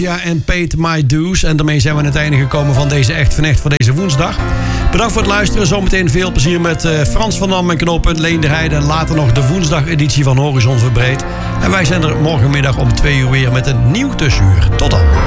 Anastasia en Paid My Dues. En daarmee zijn we aan het einde gekomen van deze Echt van Echt voor deze woensdag. Bedankt voor het luisteren. Zometeen veel plezier met Frans van Dam en knooppunt Leenderheide. En later nog de woensdag-editie van Horizon Verbreed. En wij zijn er morgenmiddag om 2 uur weer met een nieuw tussenuur. Tot dan.